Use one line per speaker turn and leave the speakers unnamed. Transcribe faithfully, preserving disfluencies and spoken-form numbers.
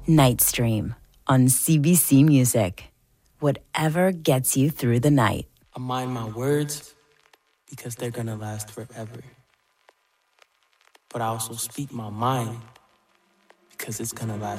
Nightstream on C B C Music. Whatever gets you through the night.
I mind my words because they're gonna last forever. But I also speak my mind because it's gonna last